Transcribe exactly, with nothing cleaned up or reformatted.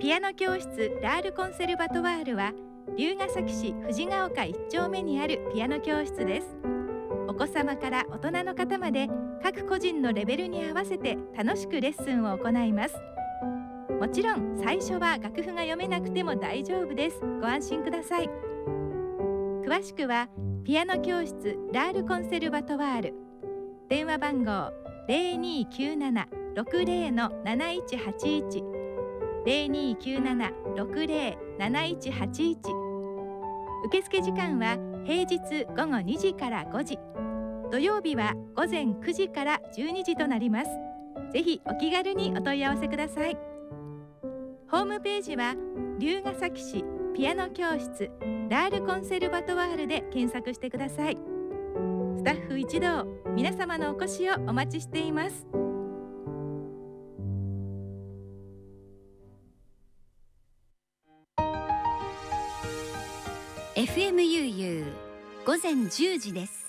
ピアノ教室ラールコンセルバトワールは龍ケ崎市藤ヶ丘いっ丁目にあるピアノ教室です。お子様から大人の方まで各個人のレベルに合わせて楽しくレッスンを行います。もちろん最初は楽譜が読めなくても大丈夫です。ご安心ください。詳しくはピアノ教室ラールコンセルバトワール、電話番号 ゼロにーきゅうなな ろくゼロ の なないちはちいち ゼロにーきゅうなな ろくゼロ なないちはちいち。受付時間は平日午後にじからごじ、土曜日は午前くじからじゅうにじとなります。ぜひお気軽にお問い合わせください。ホームページは龍ケ崎市ピアノ教室ラールコンセルバトワールで検索してください。スタッフ一同、皆様のお越しをお待ちしています。 エフエムユーユー 午前じゅうじです。